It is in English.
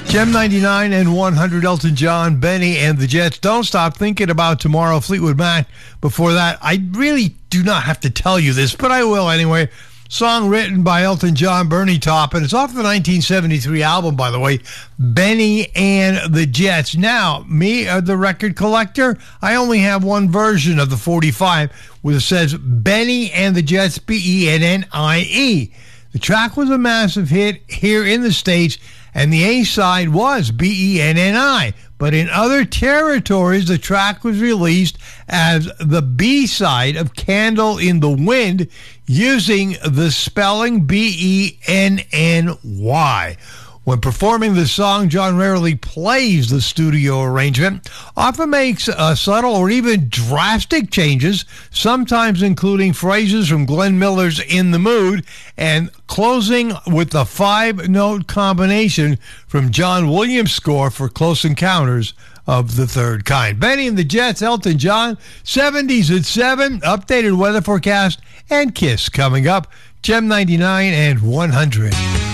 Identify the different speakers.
Speaker 1: Gem 99 and 100, Elton John, Benny and the Jets. Don't stop thinking about tomorrow, Fleetwood Mac. Before that, I really do not have to tell you this, but I will anyway. Song written by Elton John, Bernie Taupin. It's off the 1973 album, by the way, Benny and the Jets. Now, me, the record collector, I only have one version of the 45 where it says Benny and the Jets, Bennie. The track was a massive hit here in the States, and the A-side was Benni. But in other territories, the track was released as the B-side of Candle in the Wind, using the spelling Benny. When performing the song, John rarely plays the studio arrangement, often makes subtle or even drastic changes, sometimes including phrases from Glenn Miller's In the Mood, and closing with the 5-note combination from John Williams' score for Close Encounters of the Third Kind. Benny and the Jets, Elton John, 70s at 7, updated weather forecast, and KISS coming up. Gem 99 and 100.